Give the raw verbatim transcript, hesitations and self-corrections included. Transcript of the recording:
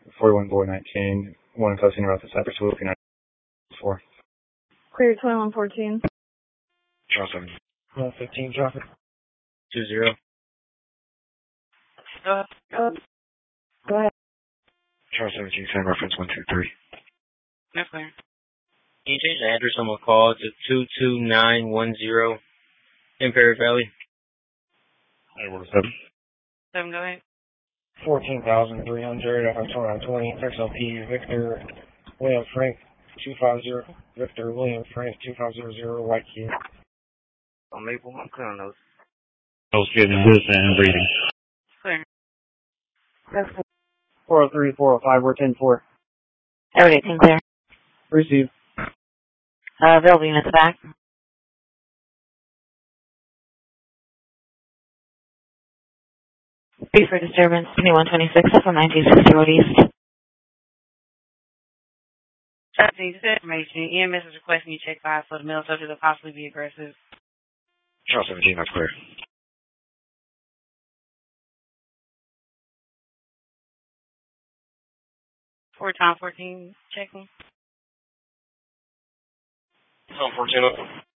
forty-one boy nineteen, one closing about the Cypress Loop, United four. Clear twenty-one fourteen. Charles seven. one fifteen traffic. two zero. Uh, uh, go ahead. Charles seventeen, send reference one two three. That's clear. Can you change the address on my call to two two nine one zero Imperial Valley? Hey, what is seven? Seven, go ahead. fourteen thousand three hundred, F X one twenty, X L P, Victor, William Frank, two five zero, Victor, William Frank, two five zero zero, White Key. On Maple, I'm clear on those. Those getting this and breathing. Clear. That's clear. four oh three, four oh five, we're ten four. Everything clear. Receive. Uh, they'll be in at the back. Be for disturbance, twenty-one twenty-six, from nineteen sixty Road East. Trustee, this information, E M S is requesting you check five for the male subject to possibly be aggressive. Charles seventeen, that's clear. Four Tom fourteen, checking. Tom fourteen, up.